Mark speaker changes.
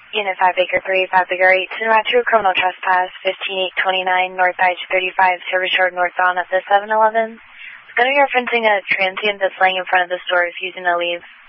Speaker 1: Unit 5 Baker 3, 5 Baker 8, to match to a criminal trespass, 15829 North I-35, Service Road northbound at the 7-Eleven. It's going to be referencing a transient that's laying in front of the store refusing to leave.